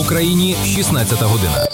Україні 16 година.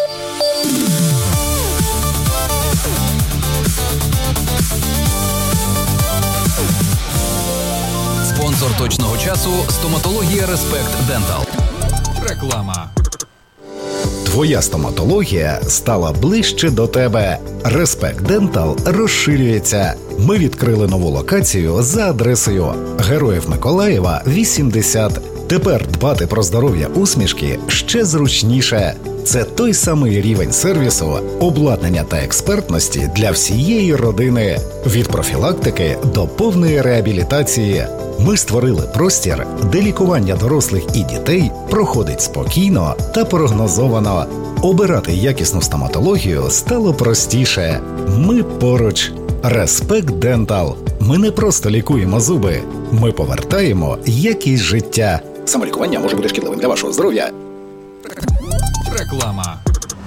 Спонсор точного часу – стоматологія Респект Дентал. Реклама. Твоя стоматологія стала ближче до тебе. Респект Дентал розширюється. Ми відкрили нову локацію за адресою Героїв Миколаєва, 80. Тепер дбати про здоров'я усмішки ще зручніше. Це той самий рівень сервісу, обладнання та експертності для всієї родини. Від профілактики до повної реабілітації. Ми створили простір, де лікування дорослих і дітей проходить спокійно та прогнозовано. Обирати якісну стоматологію стало простіше. Ми поруч. Респект Дентал. Ми не просто лікуємо зуби. Ми повертаємо якість життя. Самолікування може бути шкідливим для вашого здоров'я. Реклама.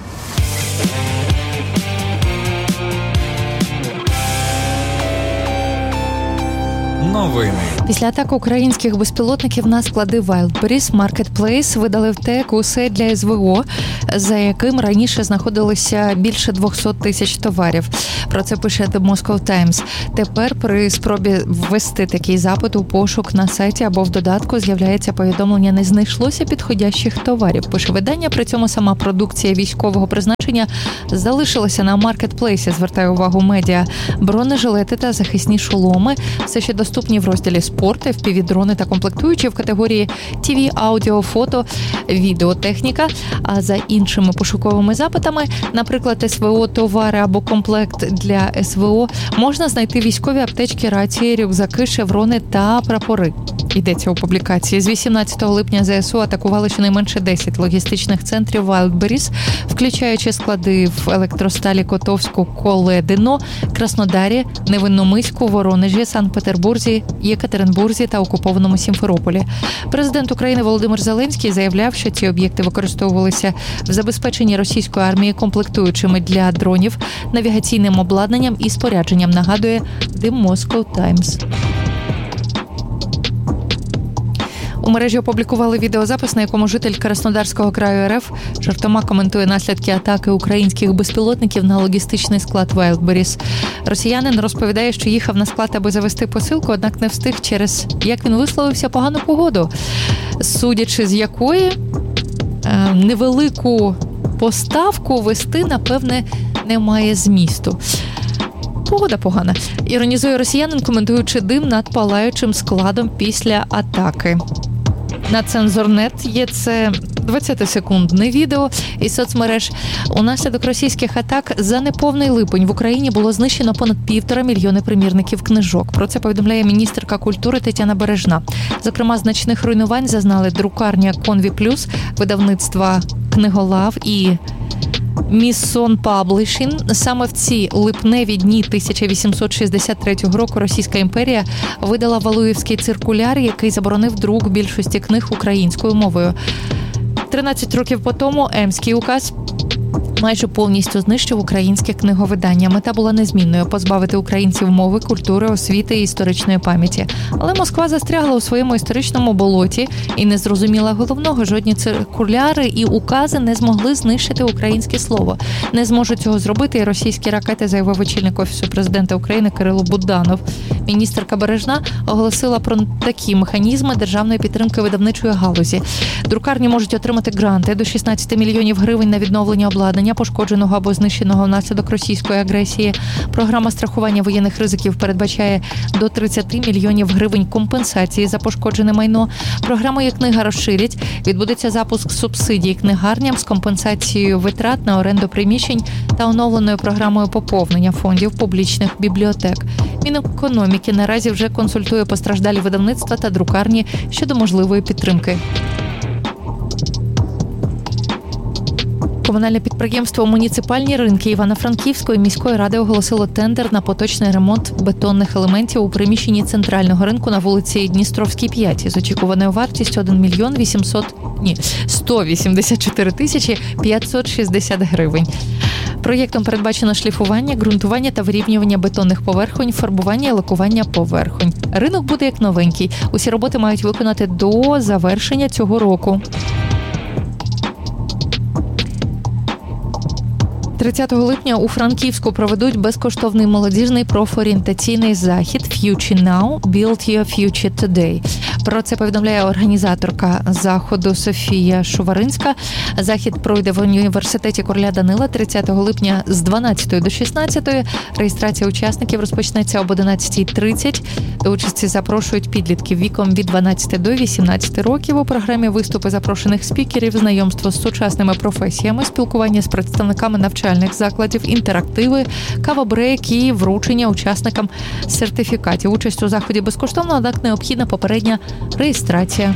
Новини. Після атаки українських безпілотників на склади Wildberries Marketplace видалив тег «Усе для СВО», за яким раніше знаходилося більше 200 тисяч товарів. Про це пише The Moscow Times. Тепер при спробі ввести такий запит у пошук на сайті або в додатку з'являється повідомлення «Не знайшлося підходящих товарів». Пише видання, при цьому сама продукція військового призначення залишилася на Marketplace, звертає увагу медіа. Бронежилети та захисні шоломи все ще доступні в розділі «Спорт», FPV-дрони та комплектуючі в категорії ТВ, аудіо, фото, відеотехніка. А за іншими пошуковими запитами, наприклад, СВО товари або комплект для СВО, можна знайти військові аптечки, рації, рюкзаки, шеврони та прапори. Йдеться у публікації. З 18 липня ЗСУ атакували щонайменше 10 логістичних центрів Wildberries, включаючи склади в Електросталі, Котовську, Коледино, Краснодарі, Невинномиську, Воронежі, Санкт-Петербурзі, Єкатеринбурзі та окупованому Сімферополі. Президент України Володимир Зеленський заявляв, що ці об'єкти використовувалися в забезпеченні російської армії комплектуючими для дронів, навігаційним обладнанням і спорядженням, нагадує The Moscow Times. У мережі опублікували відеозапис, на якому житель Краснодарського краю РФ жартома коментує наслідки атаки українських безпілотників на логістичний склад Wildberries. Росіянин розповідає, що їхав на склад, аби завести посилку, однак не встиг через, як він висловився, погану погоду, судячи з якої невелику поставку вести, напевне, немає змісту. Погода погана. Іронізує росіянин, коментуючи дим над палаючим складом після атаки. На Цензорнет є це 20-секундне відео із соцмереж. Унаслідок російських атак за неповний липень в Україні було знищено понад 1,5 мільйони примірників книжок. Про це повідомляє міністерка культури Тетяна Бережна. Зокрема, значних руйнувань зазнали друкарня Конві Плюс, видавництва Книголав і Міссон Паблішін. Саме в ці липневі дні 1863 року Російська імперія видала Валуєвський циркуляр, який заборонив друк більшості книг українською мовою. 13 років по тому Емський указ майже повністю знищив українське книговидання. Мета була незмінною – позбавити українців мови, культури, освіти і історичної пам'яті. Але Москва застрягла у своєму історичному болоті і не зрозуміла головного. Жодні циркуляри і укази не змогли знищити українське слово. Не зможуть цього зробити і російські ракети, заявив очільник Офісу президента України Кирило Буданов. Міністерка Бережна оголосила про такі механізми державної підтримки видавничої галузі. Друкарні можуть отримати гранти до 16 мільйонів гривень на відновлення обладнання, пошкодженого або знищеного внаслідок російської агресії. Програма страхування воєнних ризиків передбачає до 30 мільйонів гривень компенсації за пошкоджене майно. Програму «Є книга» розширять. Відбудеться запуск субсидій книгарням з компенсацією витрат на оренду приміщень та оновленою програмою поповнення фондів публічних бібліотек. Мінекономіки наразі вже консультує постраждалі видавництва та друкарні щодо можливої підтримки. Комунальне підприємство «Муніципальні ринки» Івано-Франківської міської ради оголосило тендер на поточний ремонт бетонних елементів у приміщенні центрального ринку на вулиці Дністровській, 5 з очікуваною вартістю 184 тисячі 560 гривень. Проєктом передбачено шліфування, ґрунтування та вирівнювання бетонних поверхонь, фарбування і лакування поверхонь. Ринок буде як новенький. Усі роботи мають виконати до завершення цього року. 30 липня у Франківську проведуть безкоштовний молодіжний профорієнтаційний захід «Future Now. Build Your Future Today». Про це повідомляє організаторка заходу Софія Шуваринська. Захід пройде в університеті короля Данила 30 липня з 12 до 16. Реєстрація учасників розпочнеться об 11:30. До участі запрошують підлітків віком від 12 до 18 років. У програмі виступи запрошених спікерів, знайомство з сучасними професіями, спілкування з представниками навчальних закладів, інтерактиви, кава-брейк і вручення учасникам сертифікатів. Участь у заході безкоштовна, однак необхідна попередня реєстрація.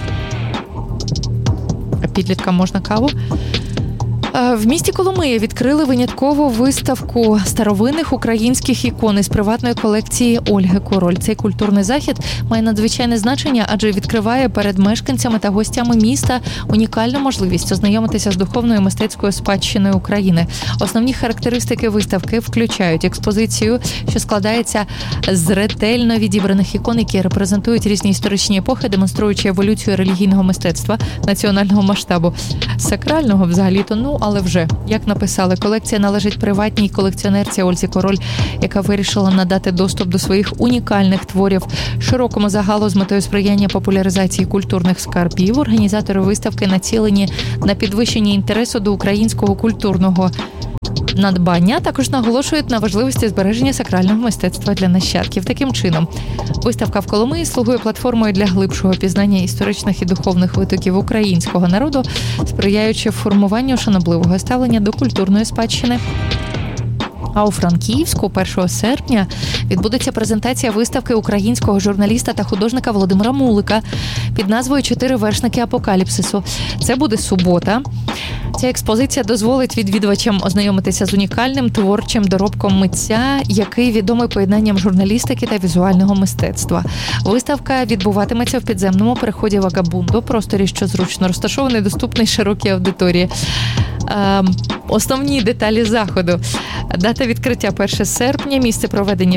Підліткам можна каву. В місті Коломия відкрили виняткову виставку старовинних українських ікон із приватної колекції Ольги Король. Цей культурний захід має надзвичайне значення, адже відкриває перед мешканцями та гостями міста унікальну можливість ознайомитися з духовною і мистецькою спадщиною України. Основні характеристики виставки включають експозицію, що складається з ретельно відібраних ікон, які репрезентують різні історичні епохи, демонструючи еволюцію релігійного мистецтва національного масштабу. Сакрального взагалі-то, але вже, як написали, колекція належить приватній колекціонерці Ользі Король, яка вирішила надати доступ до своїх унікальних творів широкому загалу з метою сприяння популяризації культурних скарбів. Організатори виставки націлені на підвищення інтересу до українського культурного надбання, також наголошують на важливості збереження сакрального мистецтва для нащадків. Таким чином, виставка в Коломиї слугує платформою для глибшого пізнання історичних і духовних витоків українського народу, сприяючи формуванню шанобливого ставлення до культурної спадщини. А у Франківську 1 серпня відбудеться презентація виставки українського журналіста та художника Володимира Мулика під назвою «4 вершники апокаліпсису». Це буде субота. Ця експозиція дозволить відвідувачам ознайомитися з унікальним творчим доробком митця, який відомий поєднанням журналістики та візуального мистецтва. Виставка відбуватиметься в підземному переході Вагабундо, просторі, що зручно розташований, доступний широкій аудиторії. Основні деталі заходу. Дата відкриття 1 серпня, місце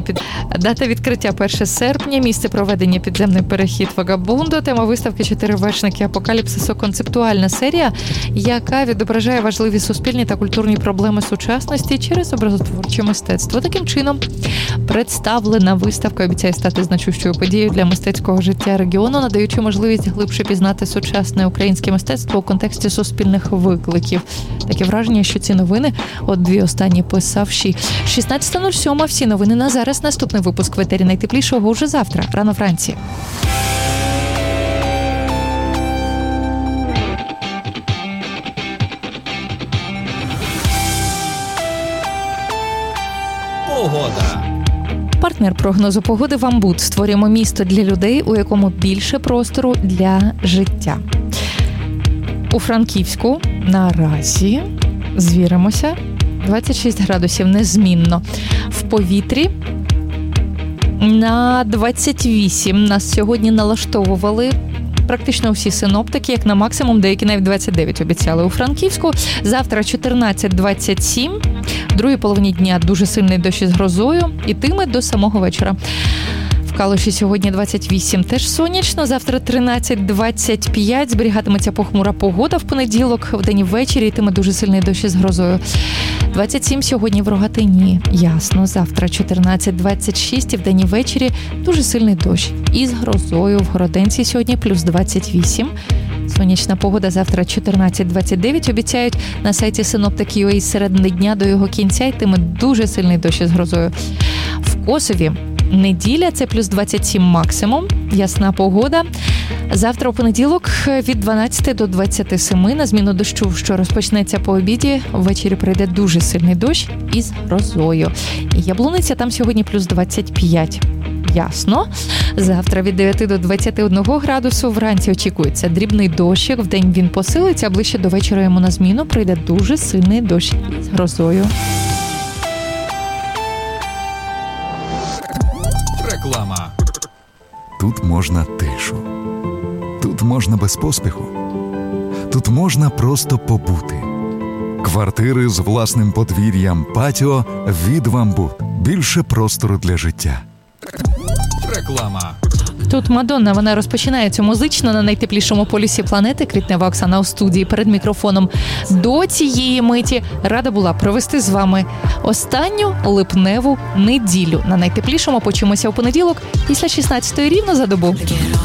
проведення підземний перехід Вагабундо, тема виставки «4 вершники апокаліпсису», концептуальна серія, яка відображає важливі суспільні та культурні проблеми сучасності через образотворче мистецтво. Таким чином, представлена виставка обіцяє стати значущою подією для мистецького життя регіону, надаючи можливість глибше пізнати сучасне українське мистецтво у контексті суспільних викликів. Таке враження, що ці новини, от дві останні писавші. 16:07. Всі новини на зараз. Наступний випуск в етері найтеплішого уже завтра, рано вранці. Погода. Партнер прогнозу погоди «Вамбут». Створюємо місто для людей, у якому більше простору для життя. У Франківську наразі, звіримося, 26 градусів незмінно. В повітрі на 28 нас сьогодні налаштовували практично всі синоптики, як на максимум, деякі навіть 29 обіцяли у Франківську. Завтра 14-27, в другій половині дня дуже сильний дощ із грозою, ітиме до самого вечора. В Калуші сьогодні 28, теж сонячно, завтра 13-25, зберігатиметься похмура погода в понеділок, вдень і ввечері йтиме дуже сильний дощ із грозою. 27 сьогодні в Рогатині, ясно, завтра 14-26 і вдень і ввечері дуже сильний дощ із грозою. В Городенці сьогодні плюс 28. Сонячна погода завтра 14-29, обіцяють на сайті Synoptic.ua з середини дня до його кінця йтиме дуже сильний дощ із грозою. В Косові неділя, це плюс 27 максимум, ясна погода. Завтра у понеділок від 12 до 27 на зміну дощу, що розпочнеться по обіді, ввечері прийде дуже сильний дощ із грозою. І Яблуниця, там сьогодні плюс 25. Ясно. Завтра від 9 до 21 градусу, вранці очікується дрібний дощик, вдень він посилиться, а ближче до вечора йому на зміну прийде дуже сильний дощ із грозою. Реклама. Тут можна тишу. Тут можна без поспіху. Тут можна просто побути. Квартири з власним подвір'ям, патіо від «Вамбут». Більше простору для життя. Реклама. Тут Мадонна, вона розпочинається музично на найтеплішому полюсі планети. Квітнева Оксана у студії перед мікрофоном. До цієї миті рада була провести з вами останню липневу неділю. На найтеплішому почуємося у понеділок після 16-ї рівно за добу.